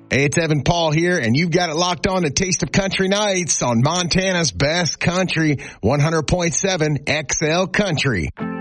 Hey, it's Evan Paul here, and you've got it locked on to Taste of Country Nights on Montana's best country, 100.7 XL Country.